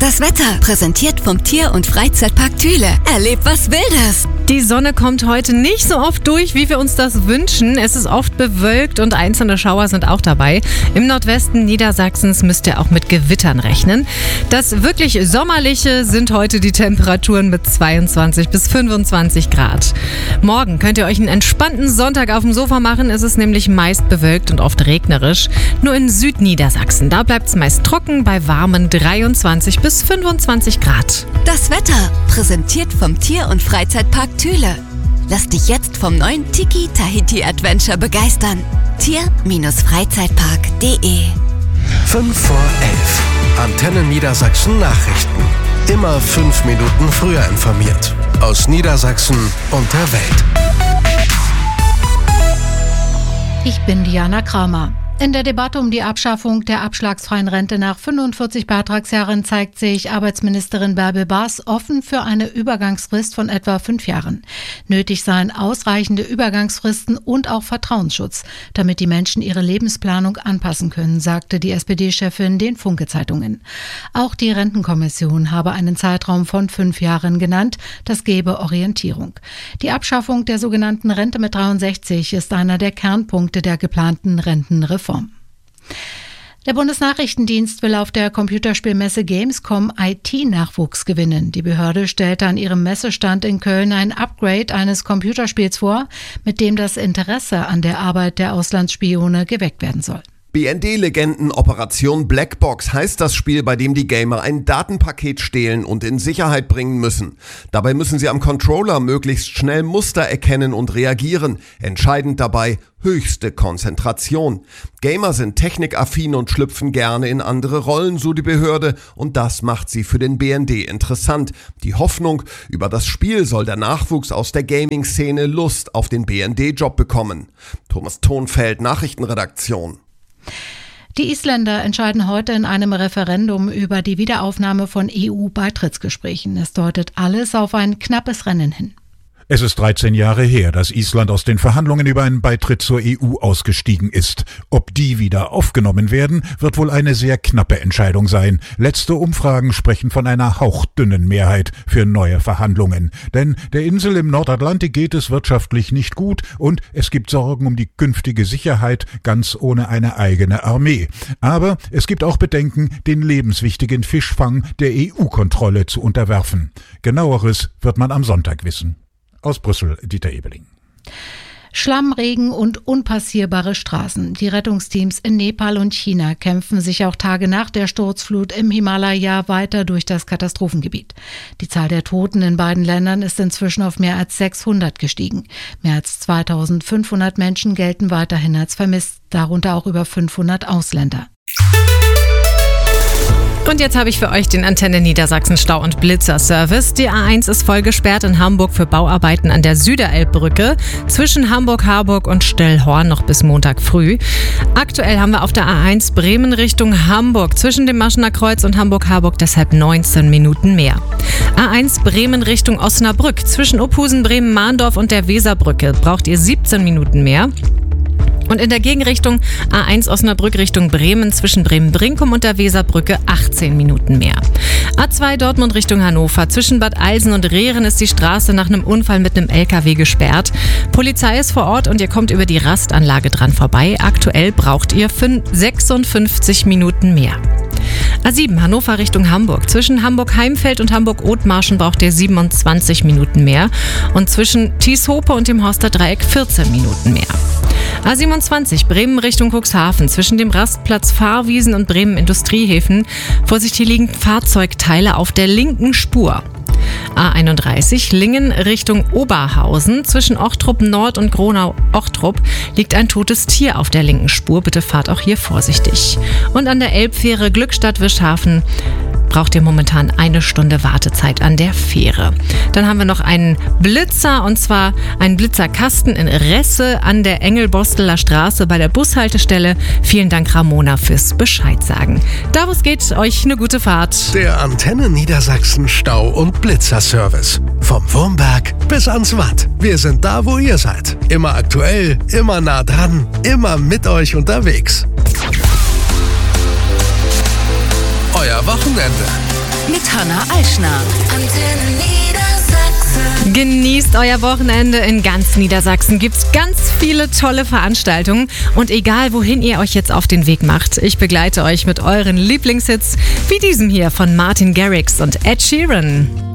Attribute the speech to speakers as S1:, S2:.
S1: Das Wetter, präsentiert vom Tier- und Freizeitpark Thüle. Erleb was Wildes.
S2: Die Sonne kommt heute nicht so oft durch, wie wir uns das wünschen. Es ist oft bewölkt und einzelne Schauer sind auch dabei. Im Nordwesten Niedersachsens müsst ihr auch mit Gewittern rechnen. Das wirklich Sommerliche sind heute die Temperaturen mit 22 bis 25 Grad. Morgen könnt ihr euch einen entspannten Sonntag auf dem Sofa machen. Es ist nämlich meist bewölkt und oft regnerisch. Nur in Südniedersachsen, da bleibt es meist trocken bei warmen 23 bis 25 Grad.
S1: Das Wetter, präsentiert vom Tier- und Freizeitpark Thüle. Lass dich jetzt vom neuen Tiki Tahiti Adventure begeistern. Tier-Freizeitpark.de
S3: 5 vor 11. Antenne Niedersachsen Nachrichten. Immer 5 Minuten früher informiert. Aus Niedersachsen und der Welt.
S4: Ich bin Diana Kramer. In der Debatte um die Abschaffung der abschlagsfreien Rente nach 45 Beitragsjahren zeigt sich Arbeitsministerin Bärbel Baas offen für eine Übergangsfrist von etwa 5 Jahren. Nötig seien ausreichende Übergangsfristen und auch Vertrauensschutz, damit die Menschen ihre Lebensplanung anpassen können, sagte die SPD-Chefin den Funke-Zeitungen. Auch die Rentenkommission habe einen Zeitraum von 5 Jahren genannt, das gebe Orientierung. Die Abschaffung der sogenannten Rente mit 63 ist einer der Kernpunkte der geplanten Rentenreform. Der Bundesnachrichtendienst will auf der Computerspielmesse Gamescom IT-Nachwuchs gewinnen. Die Behörde stellte an ihrem Messestand in Köln ein Upgrade eines Computerspiels vor, mit dem das Interesse an der Arbeit der Auslandsspione geweckt werden soll.
S5: BND-Legenden Operation Blackbox heißt das Spiel, bei dem die Gamer ein Datenpaket stehlen und in Sicherheit bringen müssen. Dabei müssen sie am Controller möglichst schnell Muster erkennen und reagieren. Entscheidend dabei höchste Konzentration. Gamer sind technikaffin und schlüpfen gerne in andere Rollen, so die Behörde, und das macht sie für den BND interessant. Die Hoffnung, über das Spiel soll der Nachwuchs aus der Gaming-Szene Lust auf den BND-Job bekommen. Thomas Thonfeld, Nachrichtenredaktion.
S4: Die Isländer entscheiden heute in einem Referendum über die Wiederaufnahme von EU-Beitrittsgesprächen. Es deutet alles auf ein knappes Rennen hin.
S6: Es ist 13 Jahre her, dass Island aus den Verhandlungen über einen Beitritt zur EU ausgestiegen ist. Ob die wieder aufgenommen werden, wird wohl eine sehr knappe Entscheidung sein. Letzte Umfragen sprechen von einer hauchdünnen Mehrheit für neue Verhandlungen. Denn der Insel im Nordatlantik geht es wirtschaftlich nicht gut und es gibt Sorgen um die künftige Sicherheit, ganz ohne eine eigene Armee. Aber es gibt auch Bedenken, den lebenswichtigen Fischfang der EU-Kontrolle zu unterwerfen. Genaueres wird man am Sonntag wissen. Aus Brüssel, Dieter Ebeling.
S4: Schlamm, Regen und unpassierbare Straßen. Die Rettungsteams in Nepal und China kämpfen sich auch Tage nach der Sturzflut im Himalaya weiter durch das Katastrophengebiet. Die Zahl der Toten in beiden Ländern ist inzwischen auf mehr als 600 gestiegen. Mehr als 2500 Menschen gelten weiterhin als vermisst, darunter auch über 500 Ausländer.
S2: Und jetzt habe ich für euch den Antenne Niedersachsen Stau- und Blitzer-Service. Die A1 ist voll gesperrt in Hamburg für Bauarbeiten an der Süderelbbrücke zwischen Hamburg-Harburg und Stellhorn noch bis Montag früh. Aktuell haben wir auf der A1 Bremen Richtung Hamburg zwischen dem Maschener Kreuz und Hamburg-Harburg deshalb 19 Minuten mehr. A1 Bremen Richtung Osnabrück zwischen Ophusen, Bremen-Mahndorf und der Weserbrücke braucht ihr 17 Minuten mehr. Und in der Gegenrichtung A1 Osnabrück Richtung Bremen zwischen Bremen-Brinkum und der Weserbrücke 18 Minuten mehr. A2 Dortmund Richtung Hannover zwischen Bad Eilsen und Rehren ist die Straße nach einem Unfall mit einem LKW gesperrt. Polizei ist vor Ort und ihr kommt über die Rastanlage dran vorbei. Aktuell braucht ihr 56 Minuten mehr. A7 Hannover Richtung Hamburg. Zwischen Hamburg-Heimfeld und Hamburg-Othmarschen braucht ihr 27 Minuten mehr. Und zwischen Thieshope und dem Horster Dreieck 14 Minuten mehr. A27 Bremen Richtung Cuxhaven zwischen dem Rastplatz Fahrwiesen und Bremen Industriehäfen. Vorsicht, hier liegen Fahrzeugteile auf der linken Spur. A31 Lingen Richtung Oberhausen zwischen Ochtrup Nord und Gronau-Ochtrup liegt ein totes Tier auf der linken Spur. Bitte fahrt auch hier vorsichtig. Und an der Elbfähre Glückstadt-Wischhafen braucht ihr momentan 1 Stunde Wartezeit an der Fähre. Dann haben wir noch einen Blitzer, und zwar einen Blitzerkasten in Resse an der Engelbosteler Straße bei der Bushaltestelle. Vielen Dank, Ramona, fürs Bescheid sagen. Da, wo es geht, euch eine gute Fahrt.
S3: Der Antenne Niedersachsen Stau- und Blitzer-Service. Vom Wurmberg bis ans Watt. Wir sind da, wo ihr seid. Immer aktuell, immer nah dran, immer mit euch unterwegs. Euer Wochenende.
S1: Mit Hanna Eichner.
S7: Antenne Niedersachsen.
S2: Genießt euer Wochenende. In ganz Niedersachsen gibt's ganz viele tolle Veranstaltungen. Und egal, wohin ihr euch jetzt auf den Weg macht, ich begleite euch mit euren Lieblingshits, wie diesem hier von Martin Garrix und Ed Sheeran.